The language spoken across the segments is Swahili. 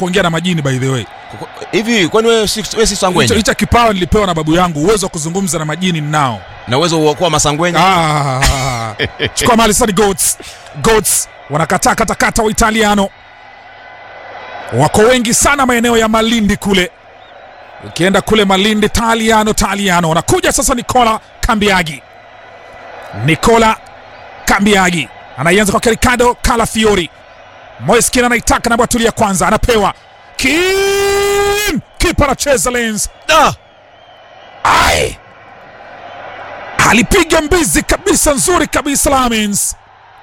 kuongea na majini by the way. Hivi kwani wewe si sangwenye? Hicho kipawa nilipewa na babu yangu, uwezo wa kuzungumza na majini ninao. Na uwezo wa kuwa masangwenye? Chukua mali sasa Goats wanakataa katakata wa Italiano. Wako wengi sana maeneo ya Malindi kule. Ukienda kule Malindi Italiano wanakuja sasa. Nicola Cambiagi anaanza kwa Ricardo Calafiori. Moiskin anaitaka na batulia kwanza, anapewa kipa anacheza lens. Alipiga mbizi kabisa, nzuri kabisa Lamens.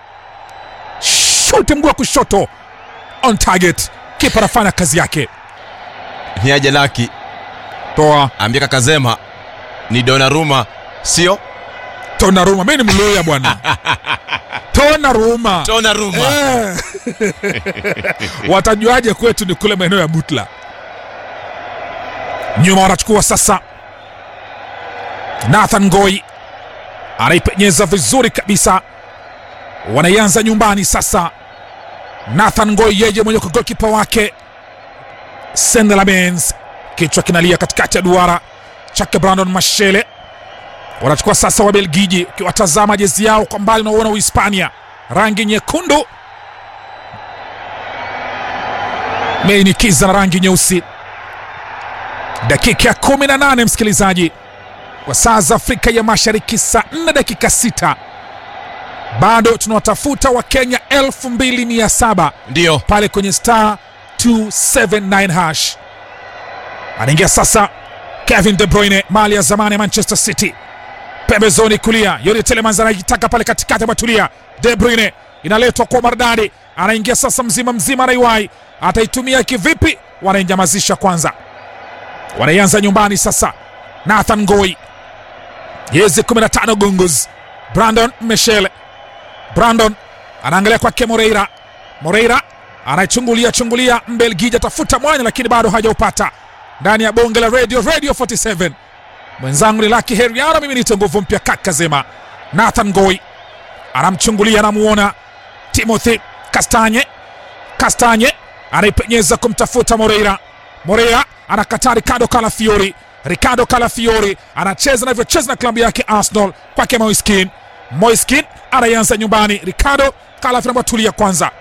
Shoot mguu wa kushoto on target. Kipa anafanya kazi yake. Ni aje Laki. Toa ambia Kazema ni Donnarumma sio? Donnarumma, mimi ni mloya bwana. Donnarumma. Watajuaje kwetu ni kule maeneo ya Butla. Nyuma wanachukua sasa. Nathan Ngoi anaipenyeza vizuri kabisa. Wanaianza nyumbani sasa. Nathan Ngoi yeye mwenye kwa goalkeeper wake Sendelamens. Kichwa kinalia katikati ya duara chake Brandon Mashele. Wanachukua sasa wa Belgiji. Ukiwatazama jezi yao kwa mbali unaona Uhispania, rangi nyekundu meinikiza na rangi nyeusi. Dakika ya 18 msikilizaji, kwa saa za Afrika ya Mashariki, saa 4 dakika 6. Bado tunawatafuta wa Kenya 2700 ndio pale kwenye star 279 hash. Anaingia sasa Kevin De Bruyne, mali ya zamani ya Manchester City. Pembezoni kulia Yuri Telemans anajitaka pale katikati, batulia De Bruyne inaletwa kwa maridadi. Anaingia sasa mzima Raiwai, ataitumia kivipi? Wanainjamazisha kwanza. Wanaanza nyumbani sasa. Nathan Ngoi yezi 15 gongoz. Brandon Meshele. Brandon anaangalia kwake Moreira anaichungulia Mbelgiji, atafuta mwanya lakini bado hajaupata. Ndani ya bonge la Radio 47. Mwenzangu ni Lucky Heriano, mimi ni nguvu mpya Kazema. Nathan Ngoi anamchungulia, anamuona Timothy Kastanye anaipenyeza kumtafuta Moreira anakataa. Ricardo Calafiori anacheza na vyocheza na klabu yake Arsenal kwake Moiskin anaanza nyumbani. Ricardo Calafiori batulia kwanza,